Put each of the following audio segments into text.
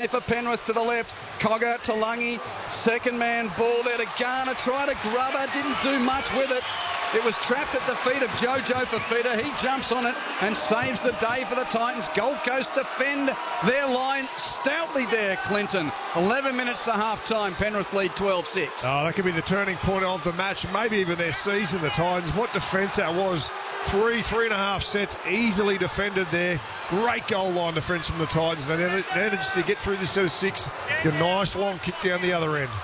play for Penrith to the left. Cogger to Lungi. Second man ball there to Garner. Tried to grub her. Didn't do much with it. It was trapped at the feet of Jojo Fifita. He jumps on it and saves the day for the Titans. Gold Coast defend their line stoutly there, Clinton. 11 minutes to half-time. Penrith lead 12-6. Oh, that could be the turning point of the match, maybe even their season, the Titans. What defence that was. 3.5 sets easily defended there. Great goal line defence from the Titans. They managed to get through this set of 6. A nice long kick down the other end.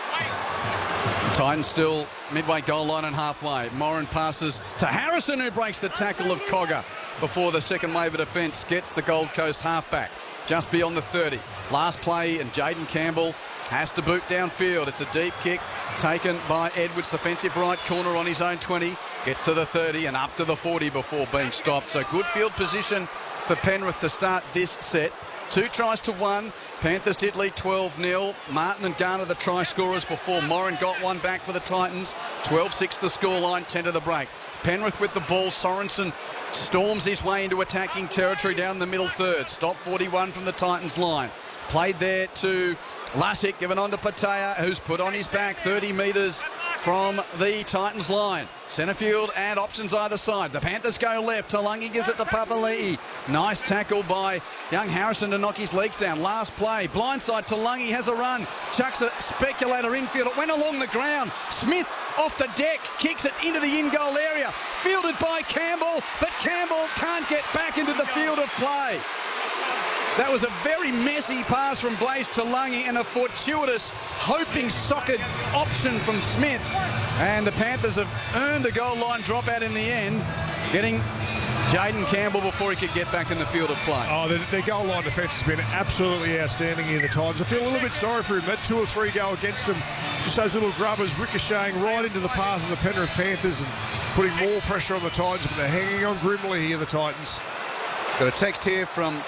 Titans still midway goal line and halfway. Moran passes to Harrison, who breaks the tackle of Cogger before the second wave of defence gets the Gold Coast halfback just beyond the 30. Last play, and Jaden Campbell has to boot downfield. It's a deep kick taken by Edwards, defensive right corner on his own 20. Gets to the 30 and up to the 40 before being stopped. So good field position for Penrith to start this set. 2 tries to 1. Panthers did lead 12-0. Martin and Garner the try scorers before Moran got one back for the Titans. 12-6 the scoreline, 10 to the break. Penrith with the ball. Sorensen storms his way into attacking territory down the middle third. Stop 41 from the Titans line. Played there to Lussick, given on to Patea, who's put on his back 30 metres from the Titans line. Centre field and options either side. The Panthers go left. Talangi gives it to Papali'i. Nice tackle by young Harrison to knock his legs down. Last play. Blindside. Talangi has a run. Chucks a speculator infield. It went along the ground. Smith off the deck. Kicks it into the in-goal area. Fielded by Campbell. But Campbell can't get back into the field of play. That was a very messy pass from Blaise Talangi and a fortuitous hoping socket option from Smith. And the Panthers have earned a goal line dropout in the end, getting Jaden Campbell before he could get back in the field of play. Oh, their goal line defence has been absolutely outstanding here, the Titans. I feel a little bit sorry for him. That 2 or 3 go against them. Just those little grubbers ricocheting right into the path of the Penrith Panthers and putting more pressure on the Titans, but they're hanging on grimly here, the Titans. Got a text here from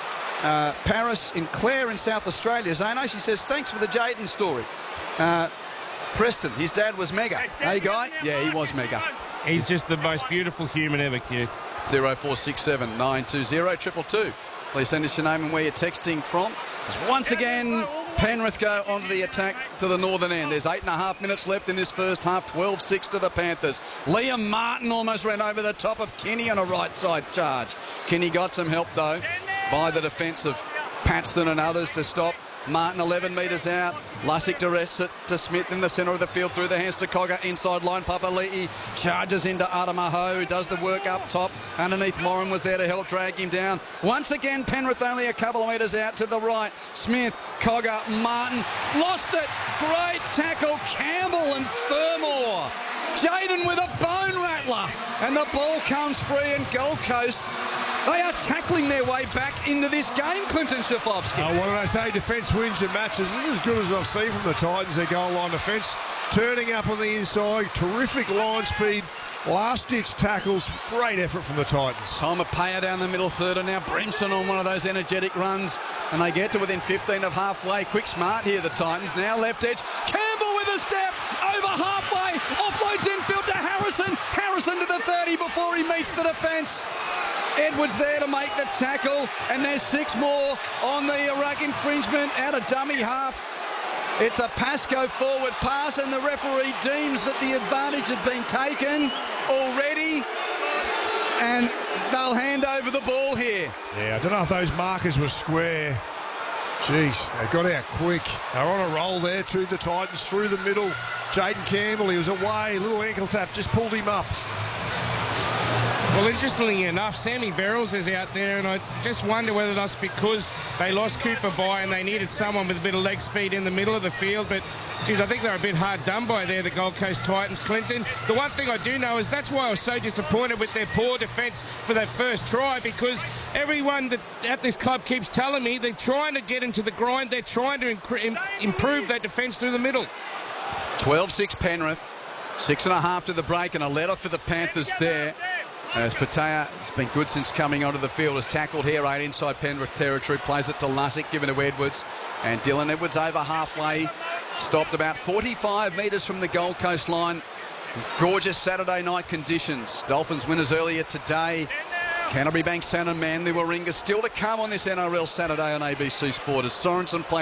Paris in Clare in South Australia. Zano, she says, thanks for the Jaden story. Preston, his dad was mega. Hey, Guy? Yeah, he was mega. He's just the most beautiful human ever, Q. 0467 920 222. Please send us your name and where you're texting from. As once again, Penrith go onto the attack to the northern end. There's 8.5 minutes left in this first half. 12-6 to the Panthers. Liam Martin almost ran over the top of Kinney on a right side charge. Kinney got some help, though, by the defence of Paxton and others to stop Martin 11 metres out. Lussick directs it to Smith in the centre of the field through the hands to Cogger. Inside line, Papali'i charges into Adamaho, who does the work up top. Underneath, Moran was there to help drag him down. Once again, Penrith only a couple of metres out to the right. Smith, Cogger, Martin, lost it. Great tackle, Campbell and Fermor. Jaden with a bone rattler. And the ball comes free, and Gold Coast, they are tackling their way back into this game, Clinton Schiflovski. What do they say? Defence wins your matches. This is as good as I've seen from the Titans, their goal line defence. Turning up on the inside, terrific line speed, last-ditch tackles, great effort from the Titans. Tomapaya down the middle third, and now Brimson on one of those energetic runs, and they get to within 15 of halfway. Quick smart here, the Titans. Now left edge. Campbell with a step over halfway. Offloads infield to Harrison. Harrison to the 30 before he meets the defence. Edwards there to make the tackle, and there's 6 more on the ruck infringement out of dummy half. It's a Pascoe forward pass, and the referee deems that the advantage had been taken already, and they'll hand over the ball here. Yeah, I don't know if those markers were square. Jeez, they got out quick. They're on a roll there to the Titans through the middle. Jaden Campbell, he was away, little ankle tap, just pulled him up. Well, interestingly enough, Sammy Verrills is out there, and I just wonder whether that's because they lost Cooper by and they needed someone with a bit of leg speed in the middle of the field. But, geez, I think they're a bit hard done by there, the Gold Coast Titans, Clinton. The one thing I do know is that's why I was so disappointed with their poor defence for that first try, because everyone that at this club keeps telling me they're trying to get into the grind, they're trying to improve their defence through the middle. 12-6 Penrith, 6.5 to the break, and a letter for the Panthers there. As Patea has been good since coming onto the field, has tackled here 8 inside Penrith territory, plays it to Lussick, given to Edwards, and Dylan Edwards over halfway, stopped about 45 metres from the Gold Coast line. Gorgeous Saturday night conditions. Dolphins winners earlier today. Canterbury, Bankstown and Manly Warringah still to come on this NRL Saturday on ABC Sport as Sorensen plays